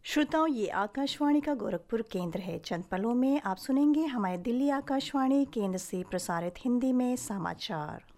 श्रोताओं, ये आकाशवाणी का गोरखपुर केंद्र है। चंद पलों में आप सुनेंगे हमारे दिल्ली आकाशवाणी केंद्र से प्रसारित हिंदी में समाचार।